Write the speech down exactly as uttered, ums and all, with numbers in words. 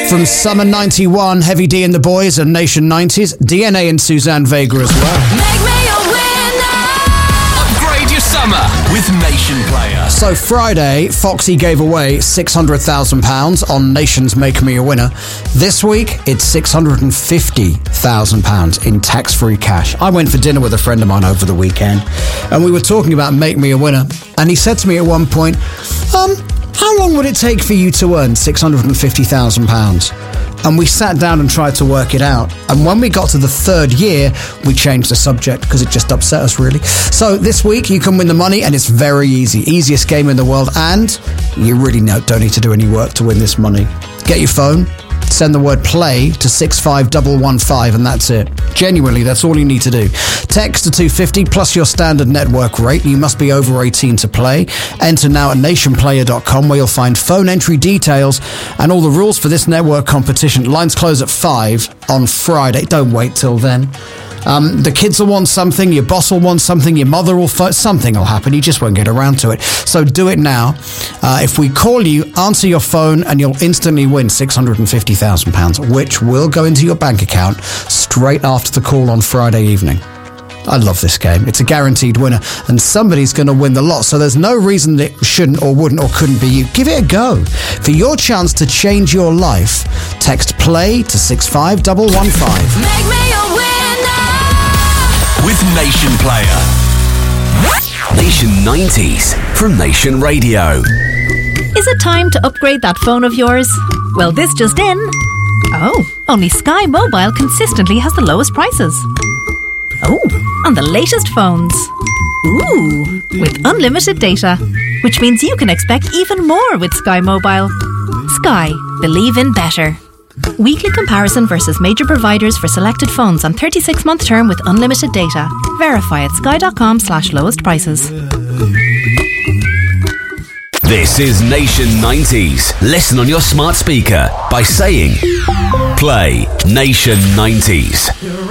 From Summer ninety-one, Heavy D and the Boys and Nation nineties, D N A and Suzanne Vega as well. Make me a winner. Upgrade your summer with Nation Player. So Friday, Foxy gave away six hundred thousand pounds on Nation's Make Me a Winner. This week, it's six hundred fifty thousand pounds in tax-free cash. I went for dinner with a friend of mine over the weekend, and we were talking about Make Me a Winner, and he said to me at one point, um, how long would it take for you to earn six hundred fifty thousand pounds? And we sat down and tried to work it out. And when we got to the third year, we changed the subject because it just upset us, really. So this week, you can win the money, and it's very easy. Easiest game in the world, and you really don't need to do any work to win this money. Get your phone, send the word play to six five one one five, and that's it. Genuinely, that's all you need to do. Text to two fifty plus your standard network rate. You must be over eighteen to play. Enter now at nation player dot com, where you'll find phone entry details and all the rules for this network competition. Lines close at five on Friday. Don't wait till then. Um, the kids will want something, your boss will want something, your mother will... Fo- something will happen, you just won't get around to it. So do it now. Uh, if we call you, answer your phone, and you'll instantly win six hundred fifty thousand pounds, which will go into your bank account straight after the call on Friday evening. I love this game. It's a guaranteed winner, and somebody's going to win the lot, so there's no reason that it shouldn't or wouldn't or couldn't be you. Give it a go. For your chance to change your life, text PLAY to six five one one five. Make me a winner. With Nation Player. Nation nineties from Nation Radio. Is it time to upgrade that phone of yours? Well, this just in. Oh, only Sky Mobile consistently has the lowest prices. Oh, on the latest phones. Ooh, with unlimited data, which means you can expect even more with Sky Mobile. Sky, believe in better. Weekly comparison versus major providers for selected phones on thirty-six month term with unlimited data. Verify at sky.com slash lowest prices. This is Nation nineties. Listen on your smart speaker by saying, play Nation nineties.